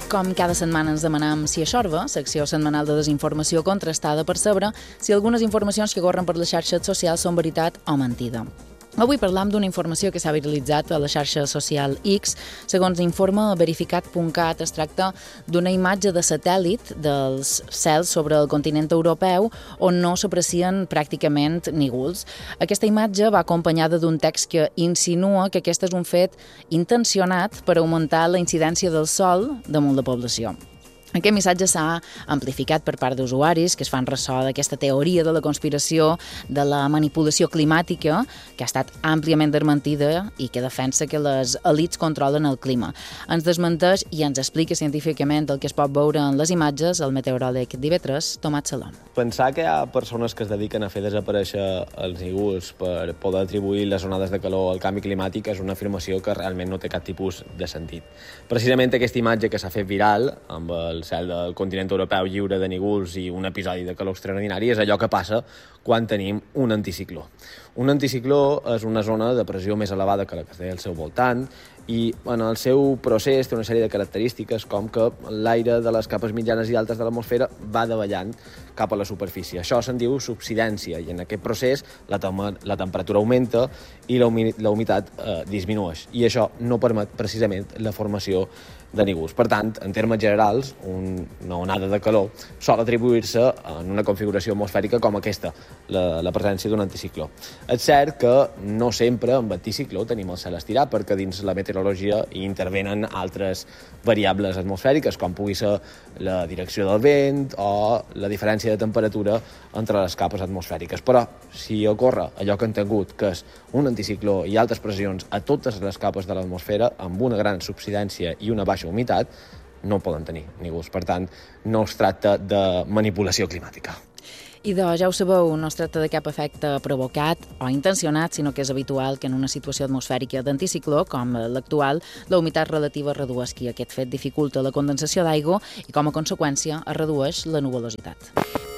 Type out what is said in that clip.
Com cada setmana ens demanem si a Xorba, secció setmanal de desinformació contrastada per saber si algunes informacions que corren per les xarxes socials són veritat o mentida. Avui parlam d'una informació que s'ha viralitzat a la xarxa social X. Segons informa verificat.cat, es tracta d'una imatge de satèl·lit dels cels sobre el continent europeu on no s'aprecien pràcticament nígols. Aquesta imatge va acompanyada d'un text que insinua que aquest és un fet intencionat per augmentar la incidència del sol damunt la població. Aquest missatge s'ha amplificat per part d'usuaris que es fan ressò d'aquesta teoria de la conspiració de la manipulació climàtica, que ha estat àmpliament desmentida i que defensa que les elits controlen el clima. Ens desmenteix i ens explica científicament el que es pot veure en les imatges el meteoròleg d'IV3, Tomat Salom. Pensar que hi ha persones que es dediquen a fer desaparèixer els nígols per poder atribuir les onades de calor al canvi climàtic és una afirmació que realment no té cap tipus de sentit. Precisament aquesta imatge que s'ha fet viral amb el cel del continent europeu lliure de nígols i un episodi de calor extraordinari és allò que passa quan tenim un anticicló. Un anticicló és una zona de pressió més elevada que la que té al seu voltant i en el seu procés té una sèrie de característiques com que l'aire de les capes mitjanes i altes de l'atmosfera va davallant cap a la superfície. Això se'n diu subsidència i en aquest procés la temperatura augmenta i la humitat disminueix i això no permet precisament la formació de nígols. Per tant, en termes generals, una onada de calor sol atribuir-se en una configuració atmosfèrica com aquesta, la presència d'un anticicló. És cert que no sempre amb anticicló tenim el cel estirat perquè dins la meteorologia hi intervenen altres variables atmosfèriques com pugui ser la direcció del vent o la diferència de temperatura entre les capes atmosfèriques. Però si ocorre allò que hem tingut, que és un anticicló i altres pressions a totes les capes de l'atmosfera amb una gran subsidència i una baixa humitat, no poden tenir nígols. Per tant, no es tracta de manipulació climàtica. I ja ho sabeu, no es tracta de cap efecte provocat o intencionat, sinó que és habitual que en una situació atmosfèrica d'anticicló, com l'actual, la humitat relativa es redueixi. Aquest fet dificulta la condensació d'aigua i, com a conseqüència, es redueix la nuvolositat.